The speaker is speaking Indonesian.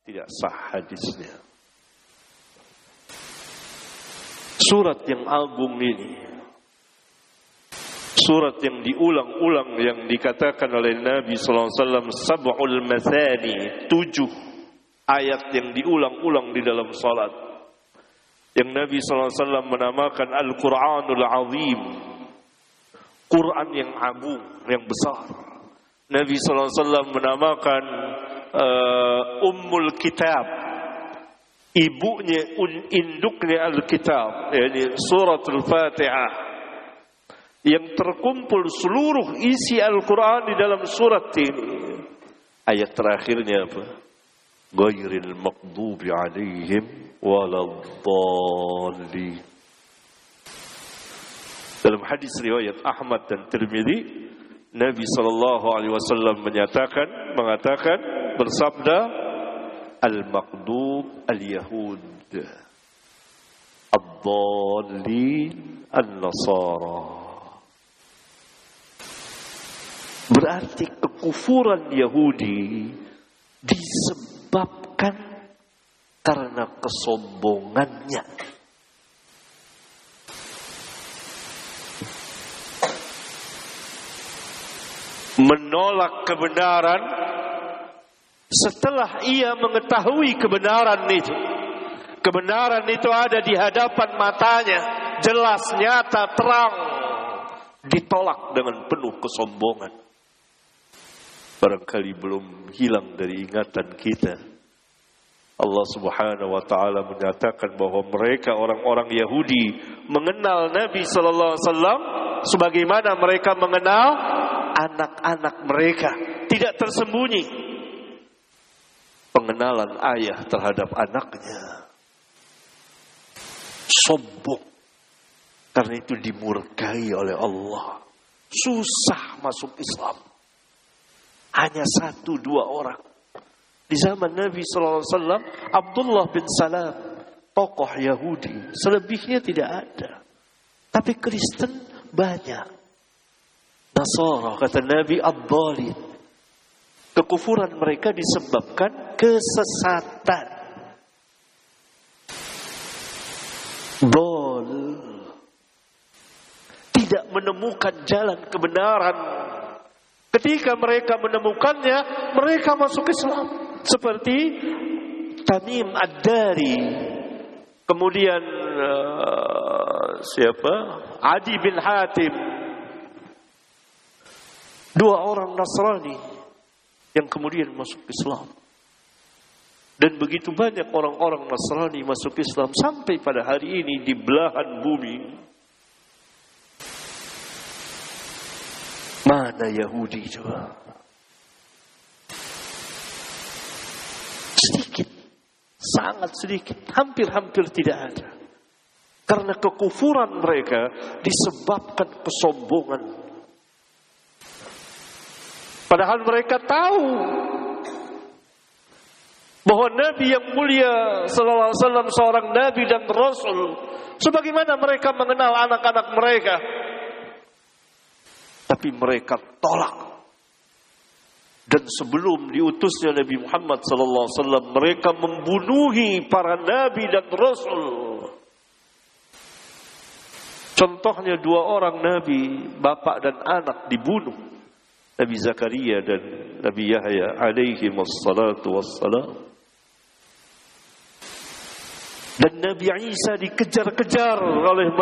tidak sah hadisnya. Surat yang agung ini, surat yang diulang-ulang yang dikatakan oleh Nabi sallallahu alaihi wasallam sab'ul mathani, 7 ayat yang diulang-ulang di dalam salat, yang Nabi sallallahu alaihi wasallam menamakan Al-Qur'anul Azim, Quran yang agung, yang besar. Nabi sallallahu alaihi wasallam menamakan Ummul Kitab, ibunya, induknya Al-Kitab, yakni suratul Fatihah, yang terkumpul seluruh isi Al-Quran di dalam surat ini. Ayat terakhirnya apa? Ghairil maghdubi alaihim waladdallin. Dalam hadis riwayat Ahmad dan Tirmidzi, Nabi SAW mengatakan, bersabda, al-maqdub al-yahud, ad-dallin an-nasara. Berarti kekufuran Yahudi disebabkan karena kesombongannya. Menolak kebenaran setelah ia mengetahui kebenaran itu. Kebenaran itu ada di hadapan matanya, jelas, nyata, terang. Ditolak dengan penuh kesombongan. Barangkali belum hilang dari ingatan kita. Allah Subhanahu wa taala menyatakan bahwa mereka orang-orang Yahudi mengenal Nabi sallallahu alaihi wasallam sebagaimana mereka mengenal anak-anak mereka, tidak tersembunyi pengenalan ayah terhadap anaknya. Sombong, karena itu dimurkai oleh Allah. Susah masuk Islam. Hanya 1-2 orang. Di zaman Nabi SAW, Abdullah bin Salam, tokoh Yahudi. Selebihnya tidak ada. Tapi Kristen banyak. Nasara, kata Nabi, ad-dhalin. Kekufuran mereka disebabkan kesesatan. Dol, tidak menemukan jalan kebenaran. Ketika mereka menemukannya, mereka masuk Islam. Seperti Tamim Ad-Dari, kemudian Adi bin Hatim, 2 orang Nasrani yang kemudian masuk Islam. Dan begitu banyak orang-orang Nasrani masuk Islam sampai pada hari ini di belahan bumi. Mana Yahudi coba? Sedikit, sangat sedikit, hampir-hampir tidak ada. Karena kekufuran mereka disebabkan kesombongan. Padahal mereka tahu bahwa Nabi yang mulia sallallahu alaihi wasallam seorang nabi dan rasul, sebagaimana mereka mengenal anak-anak mereka. Tapi mereka tolak. Dan sebelum diutusnya Nabi Muhammad sallallahu alaihi wasallam, mereka membunuhi para nabi dan rasul. Contohnya 2 orang nabi, bapak dan anak, dibunuh. Nabi Zakaria dan Nabi Yahya alaihi wassalatu wassalam. Dan Nabi Isa dikejar-kejar oleh